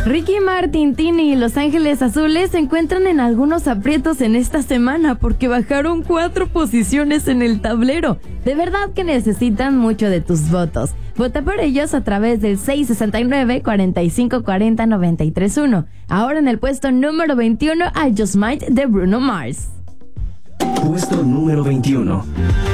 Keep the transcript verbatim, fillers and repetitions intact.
Ricky Martin, Tini y Los Ángeles Azules se encuentran en algunos aprietos en esta semana porque bajaron cuatro posiciones en el tablero. De verdad que necesitan mucho de tus votos. Vota por ellos a través del seis sesenta y nueve, cuarenta y cinco cuarenta, noventa y tres uno. Ahora en el puesto número veintiuno, I Just Might de Bruno Mars. Puesto número veintiuno.